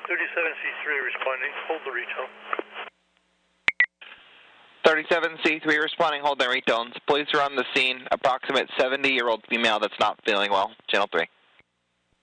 37C3 responding, hold the retone. 37C3 responding, hold the retones. Police are on the scene. Approximate 70-year-old female that's not feeling well. Channel 3.